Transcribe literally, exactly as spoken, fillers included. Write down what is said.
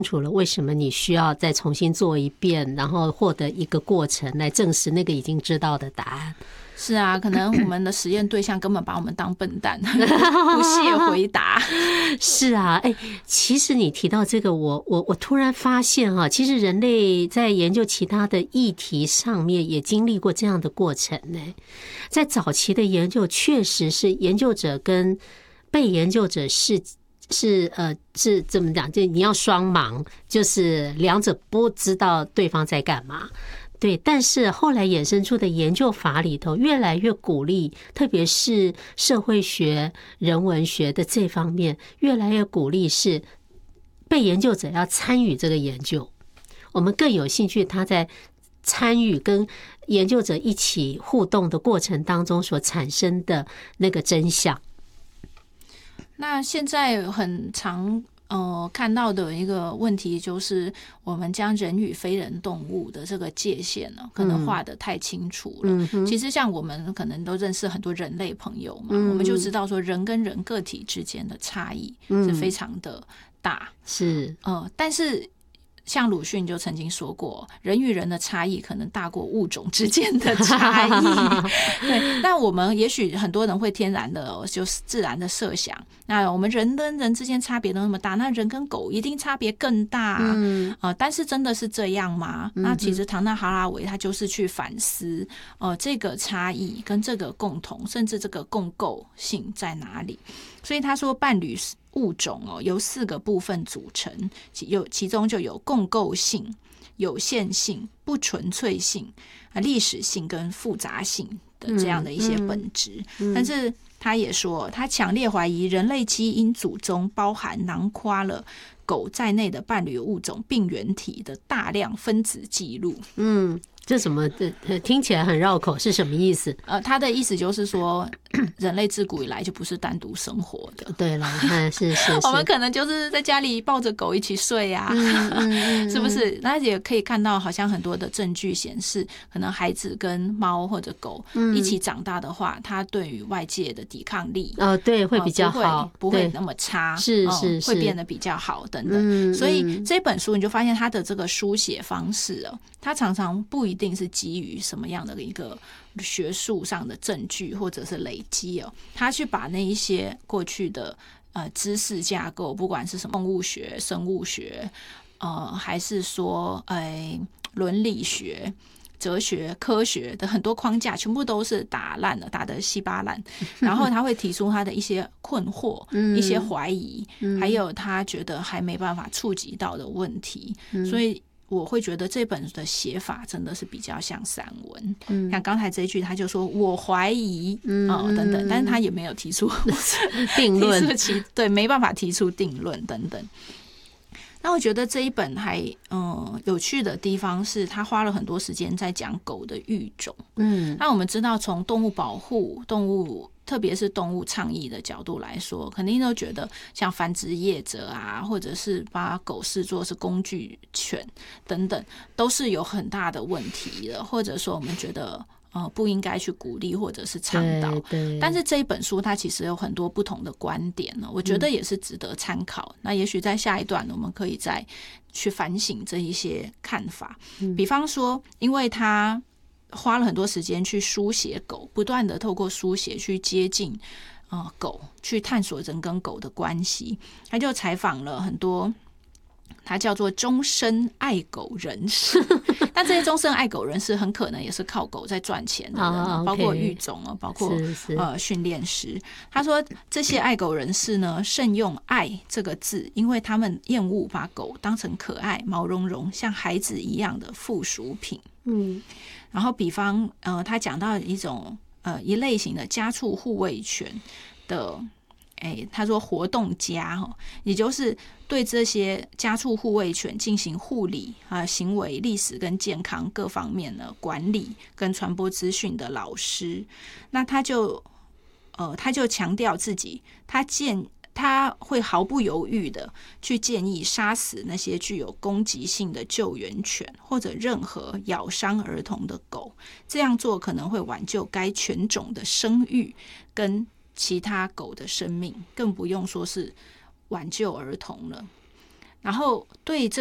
楚了为什么你需要再重新做一遍，然后获得一个过程来证实那个已经知道的答案。 是啊，可能我们的实验对象根本把我们当笨蛋，不屑回答。 是啊，哎，其实你提到这个，我我我突然发现哈、啊，其实人类在研究其他的议题上面也经历过这样的过程呢。在早期的研究，确实是研究者跟被研究者是是呃是怎么讲？就你要双盲，就是两者不知道对方在干嘛。对，但是后来衍生出的研究法里头，越来越鼓励，特别是社会学、人文学的这方面，越来越鼓励是被研究者要参与这个研究。我们更有兴趣他在参与跟研究者一起互动的过程当中所产生的那个真相。 那现在很常呃，看到的一个问题就是，我们将人与非人动物的这个界限呢，可能画得太清楚了。嗯、其实像我们可能都认识很多人类朋友嘛，嗯、我们就知道说，人跟人个体之间的差异是非常的大。嗯、 是， 呃，但是。像鲁迅就曾经说过，人与人的差异可能大过物种之间的差异。对，那我们也许很多人会天然的，就是自然的设想，那我们人跟人之间差别都那么大，那人跟狗一定差别更大。嗯呃、但是真的是这样吗？那其实唐纳哈拉维他就是去反思，呃，这个差异跟这个共同，甚至这个共构性在哪里？所以他说，伴侣物种哦由四个部分组成，有其中就有共构性、有限性、不纯粹性、历史性跟复杂性的这样的一些本质。嗯嗯、但是他也说，他强烈怀疑人类基因组中包含囊括了狗在内的伴侣物种病原体的大量分子记录。嗯。 这什么？听起来很绕口，是什么意思？ 呃，他的意思就是说，人类自古以来就不是单独生活的。 对了，是是是， 我们可能就是在家里抱着狗一起睡啊，嗯嗯、是不是？那也可以看到，好像很多的证据显示，可能孩子跟猫或者狗一起长大的话，它对于外界的抵抗力， 哦，对，会比较好， 呃、不会不会那么差， 是是是， 会变得比较好等等。嗯、所以这本书你就发现它的这个书写方式哦，它常常不一定是基于什么样的一个学术上的证据或者是累积哦，他去把那一些过去的呃知识架构，不管是什么动物学、生物学，呃，还是说哎伦理学、哲学、科学的很多框架，全部都是打烂了，打得稀巴烂。然后他会提出他的一些困惑、嗯、一些怀疑，嗯、还有他觉得还没办法触及到的问题，嗯、所以。我会觉得这本的写法真的是比较像散文，嗯，像刚才这一句，他就说我怀疑，嗯、哦、等等，但是他也没有提出定论， 对，没办法提出定论等等。那我觉得这一本还嗯、呃、有趣的地方是，他花了很多时间在讲狗的育种，嗯，那我们知道从动物保护、动物。特别是动物倡议的角度来说，肯定都觉得像繁殖业者啊，或者是把狗视作是工具犬等等，都是有很大的问题的，或者说我们觉得呃不应该去鼓励或者是倡导。但是这一本书它其实有很多不同的观点呢，我觉得也是值得参考。嗯、那也许在下一段我们可以再去反省这一些看法，嗯、比方说，因为它。花了很多时间去书写狗，不断的透过书写去接近、呃、狗，去探索人跟狗的关系。他就采访了很多他叫做终身爱狗人士，但这些终身爱狗人士很可能也是靠狗在赚钱的人、哦 okay、包括育种包括呃训练师。他说这些爱狗人士呢，慎用爱这个字，因为他们厌恶把狗当成可爱、毛茸茸、像孩子一样的附属品。嗯。然后比方呃，他讲到一种呃一类型的家畜护卫犬的，哎，他说活动家哈，也就是对这些家畜护卫犬进行护理啊、行为、历史跟健康各方面的管理跟传播资讯的老师。那他就呃，他就强调自己，他建。他会毫不犹豫的去建议杀死那些具有攻击性的救援犬或者任何咬伤儿童的狗，这样做可能会挽救该犬种的声誉跟其他狗的生命，更不用说是挽救儿童了。 然后对这